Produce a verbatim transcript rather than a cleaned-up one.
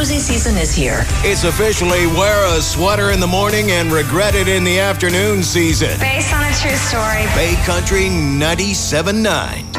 cozy season is here. It's officially wear a sweater in the morning and regret it in the afternoon season. Based on a true story. Bay Country ninety-seven point nine.